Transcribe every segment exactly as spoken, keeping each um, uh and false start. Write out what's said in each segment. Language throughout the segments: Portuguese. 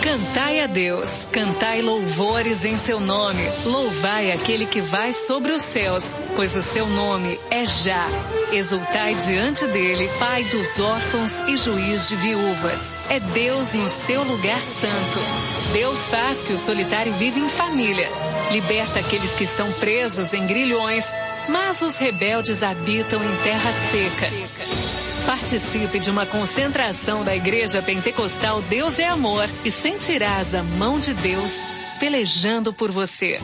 Cantai a Deus, cantai louvores em seu nome, louvai aquele que vai sobre os céus, pois o seu nome é Já. Exultai diante dele, Pai dos órfãos e juiz de viúvas. É Deus no seu lugar santo. Deus faz que o solitário viva em família, liberta aqueles que estão presos em grilhões, mas os rebeldes habitam em terra seca. Participe de uma concentração da Igreja Pentecostal Deus é Amor e sentirás a mão de Deus pelejando por você.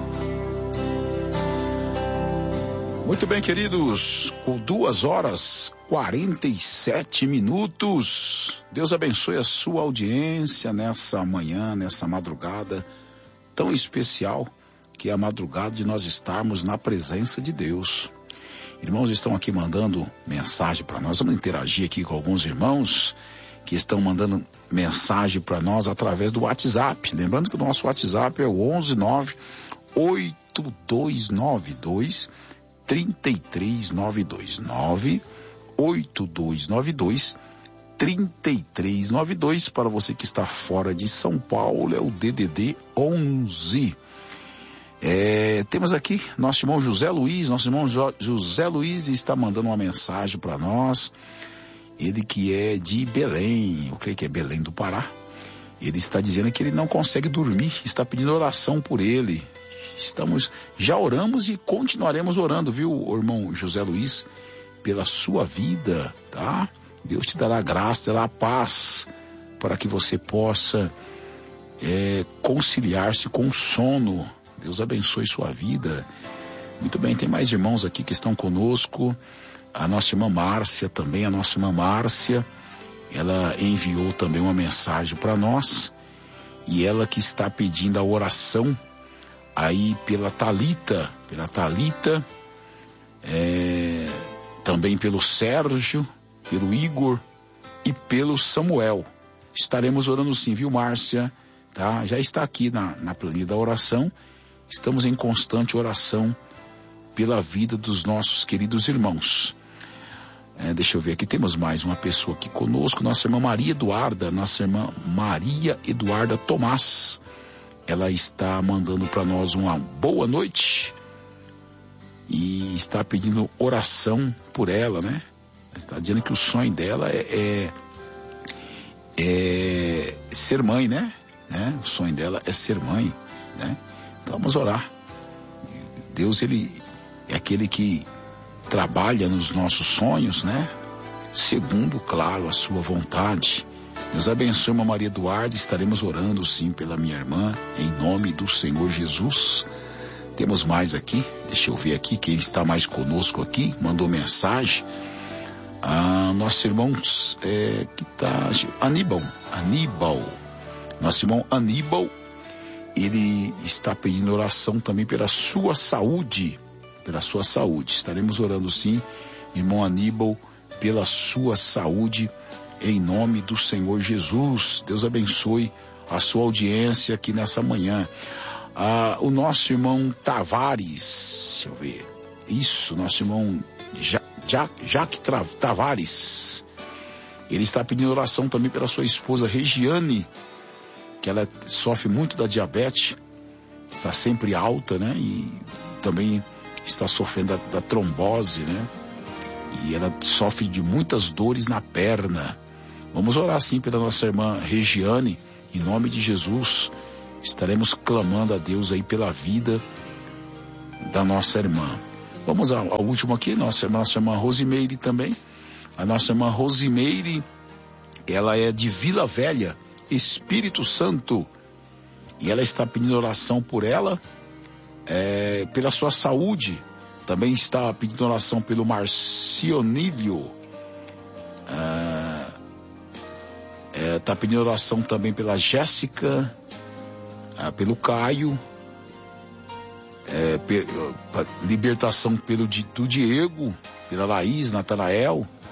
Muito bem, queridos, com duas horas quarenta e sete minutos. Deus abençoe a sua audiência nessa manhã, nessa madrugada tão especial, que é a madrugada de nós estarmos na presença de Deus. Irmãos estão aqui mandando mensagem para nós. Vamos interagir aqui com alguns irmãos que estão mandando mensagem para nós através do WhatsApp. Lembrando que o nosso WhatsApp é o onze nove oito dois nove dois três três nove dois. nove oito dois nove dois três três nove dois. Para você que está fora de São Paulo, é o D D D onze. É, temos aqui nosso irmão José Luiz, nosso irmão jo- José Luiz está mandando uma mensagem para nós. Ele que é de Belém, eu creio que é Belém do Pará. Ele está dizendo que ele não consegue dormir, está pedindo oração por ele. Estamos, já oramos e continuaremos orando, viu, irmão José Luiz, pela sua vida, tá? Deus te dará graça, dará paz para que você possa é, conciliar-se com o sono. Deus abençoe sua vida. Muito bem, tem mais irmãos aqui que estão conosco. A nossa irmã Márcia também, a nossa irmã Márcia, ela enviou também uma mensagem para nós. E ela que está pedindo a oração aí pela Thalita, pela Thalita, é, também pelo Sérgio, pelo Igor e pelo Samuel. Estaremos orando sim, viu, Márcia? Tá? Já está aqui na, na planilha da oração. Estamos em constante oração pela vida dos nossos queridos irmãos. É, deixa eu ver aqui, temos mais uma pessoa aqui conosco, nossa irmã Maria Eduarda, nossa irmã Maria Eduarda Tomás. Ela está mandando para nós uma boa noite e está pedindo oração por ela, né? Está dizendo que o sonho dela é, é, é ser mãe, né? né? O sonho dela é ser mãe, né? Então vamos orar. Deus, ele é aquele que trabalha nos nossos sonhos, né? Segundo, claro, a sua vontade. Deus abençoe, irmã Maria Eduarda. Estaremos orando sim pela minha irmã, em nome do Senhor Jesus. Temos mais aqui, deixa eu ver aqui quem está mais conosco aqui, mandou mensagem. Ah, nosso irmão é, que está, Aníbal, Aníbal, nosso irmão Aníbal, ele está pedindo oração também pela sua saúde, pela sua saúde. Estaremos orando sim, irmão Aníbal, pela sua saúde, em nome do Senhor Jesus. Deus abençoe a sua audiência aqui nessa manhã. Ah, o nosso irmão Tavares, deixa eu ver, isso, nosso irmão ja, ja, Jaque Tra, Tavares, ele está pedindo oração também pela sua esposa Regiane, que ela sofre muito da diabetes, está sempre alta, né? E também está sofrendo da, da trombose, né? E ela sofre de muitas dores na perna. Vamos orar sim pela nossa irmã Regiane, em nome de Jesus. Estaremos clamando a Deus aí pela vida da nossa irmã. Vamos ao, ao último aqui, nossa, nossa irmã Rosimeire também. A nossa irmã Rosimeire, ela é de Vila Velha, Espírito Santo, e ela está pedindo oração por ela, é, pela sua saúde. Também está pedindo oração pelo Marcionílio, é, está pedindo oração também pela Jéssica, é, pelo Caio, é, pe, libertação pelo do Diego, pela Laís, Natanael,